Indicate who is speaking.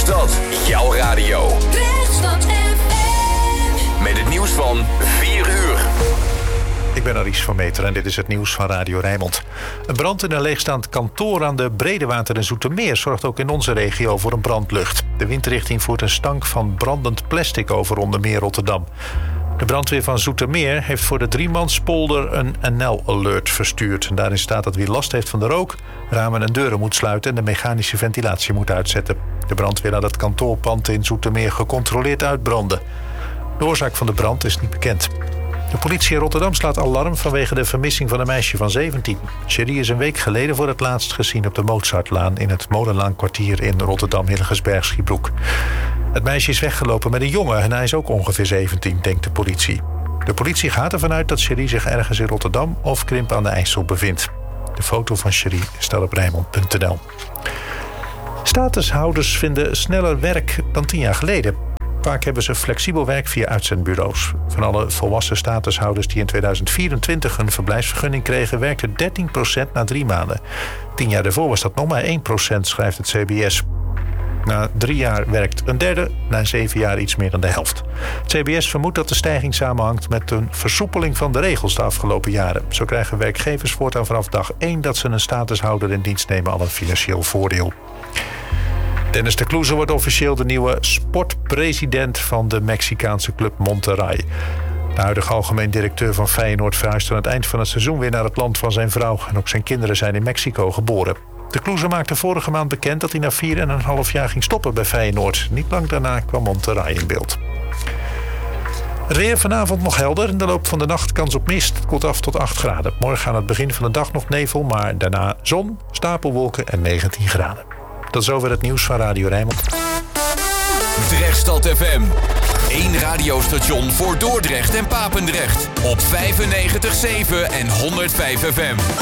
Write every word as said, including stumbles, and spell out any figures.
Speaker 1: Drechtstad, jouw radio.
Speaker 2: Drechtstad F M.
Speaker 1: Met het nieuws van vier uur.
Speaker 3: Ik ben Aries van Meter en dit is het nieuws van Radio Rijnmond. Een brand in een leegstaand kantoor aan de Bredewater in Zoetermeer zorgt ook in onze regio voor een brandlucht. De windrichting voert een stank van brandend plastic over onder meer Rotterdam. De brandweer van Zoetermeer heeft voor de driemanspolder een N L-alert verstuurd. En daarin staat dat wie last heeft van de rook ramen en deuren moet sluiten en de mechanische ventilatie moet uitzetten. De brandweer laat het kantoorpand in Zoetermeer gecontroleerd uitbranden. De oorzaak van de brand is niet bekend. De politie in Rotterdam slaat alarm vanwege de vermissing van een meisje van zeventien. Sherry is een week geleden voor het laatst gezien op de Mozartlaan in het Molenlaankwartier in Rotterdam-Hillegersberg-Schiebroek. Het meisje is weggelopen met een jongen en hij is ook ongeveer zeventien, denkt de politie. De politie gaat ervan uit dat Sherry zich ergens in Rotterdam of Krimpen aan de IJssel bevindt. De foto van Sherry staat op Rijnmond punt n l. Statushouders vinden sneller werk dan tien jaar geleden. Vaak hebben ze flexibel werk via uitzendbureaus. Van alle volwassen statushouders die in tweeduizend vierentwintig een verblijfsvergunning kregen, werkte dertien procent na drie maanden. Tien jaar daarvoor was dat nog maar één procent, schrijft het C B S. Na drie jaar werkt een derde, na zeven jaar iets meer dan de helft. Het C B S vermoedt dat de stijging samenhangt met een versoepeling van de regels de afgelopen jaren. Zo krijgen werkgevers voortaan vanaf dag één dat ze een statushouder in dienst nemen al een financieel voordeel. Dennis de Kloeze wordt officieel de nieuwe sportpresident van de Mexicaanse club Monterrey. De huidige algemeen directeur van Feyenoord verhuist aan het eind van het seizoen weer naar het land van zijn vrouw. En ook zijn kinderen zijn in Mexico geboren. De Kloeze maakte vorige maand bekend dat hij na vier en een half jaar ging stoppen bij Feyenoord. Niet lang daarna kwam Monterrey in beeld. Het weer vanavond nog helder. In de loop van de nacht kans op mist. Het koelt af tot acht graden. Morgen aan het begin van de dag nog nevel, maar daarna zon, stapelwolken en negentien graden. Tot zover het nieuws van Radio Rijnmond.
Speaker 1: Drechtstad F M. Eén radiostation voor Dordrecht en Papendrecht. Op vijfennegentig komma zeven en honderdvijf F M.